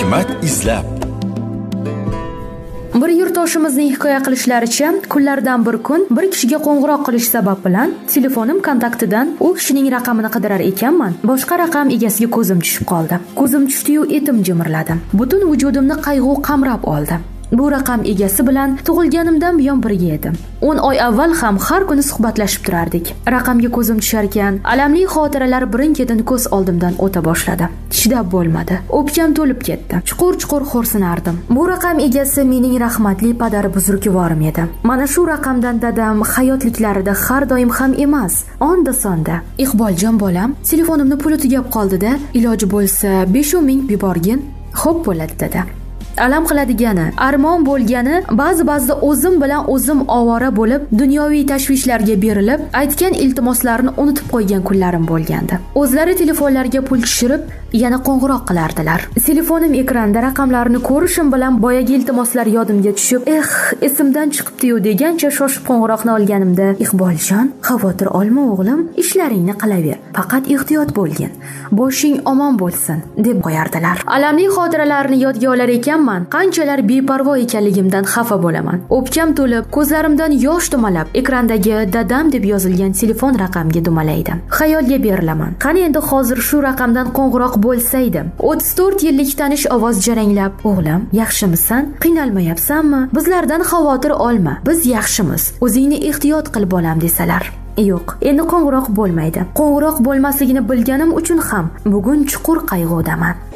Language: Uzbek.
ne'mat izlab. Bir yurtdoshimizning hikoya qilishlaricha, kunlardan bir kun bir kishiga qo'ng'iroq qilish sabab bilan telefonim kontaktidan u kishining raqamini qidirar ekanman. Boshqa raqam egasiga ko'zim tushib qoldi. Ko'zim tushdi-yu, etim jimirladi. Butun vujudimni qayg'u qamrab oldi. Bu raqam egasi bilan tug'ilganimdan buyon birga edim. 10 oy avval ham har kuni suhbatlashib turardik. Raqamga ko'zim tushar ekan, alamli xotiralar birin-ketin ko'z oldimdan o'ta boshladi. Chidab bo'lmadi. O'pkam to'lib ketdi. Chuqur-chuqur xo'rsinardim. Bu raqam egasi mening rahmatli padari buzrukvorim edi. Mana shu raqamdan dadam hayotliklarida har doim ham emas, onda-sonda: "Iqboljon bolam, telefonimni puli tugab qoldi-da, iloji bo'lsa 5-10 ming yuborgin." Xo'p bo'ladi dedi. Alam qiladigani, armon bo'lgani, ba'zi-ba'zida o'zim bilan o'zim ovora bo'lib, dunyoviy tashvishlarga berilib, aytgan iltimoslarni unutib qo'ygan kunlarim bo'lgandi. O'zlari telefonlarga pul tushirib, yana qo'ng'iroq qilardilar. Telefonim ekranda raqamlarni ko'rishim bilan boyagi iltimoslar yodimga tushib, esimdan chiqibdi-yu degancha shoshib qo'ng'iroqni olganimda, "Iqboljon, xavotir olma o'g'lim, ishlaringni qilaver. Faqat ehtiyot bo'lgin. Boshing omon bo'lsin", deb qo'yardilar. Alamli xotiralarni yodga olar ekanman, qanchalar beparvo ekanligimdan xafa bo'laman. O'pkam to'lib, ko'zlarimdan yosh dumalab, ekrandagi dadam deb yozilgan telefon raqamga dumalaydim. Xayolga berilaman. Qani endi hozir shu raqamdan qo'ng'iroq bo'lsaydim. 34 yillik tanish ovoz jaranglab: "O'g'lim, yaxshimisan? Qiynalmayapsanmi? Bizlardan xavotir olma. Biz yaxshimiz. O'zingni ehtiyot qil bolam", desalar. Yo'q, endi qo'ng'iroq bo'lmaydi. Qo'ng'iroq bo'lmasligini bilganim uchun ham bugun chuqur qayg'udaman.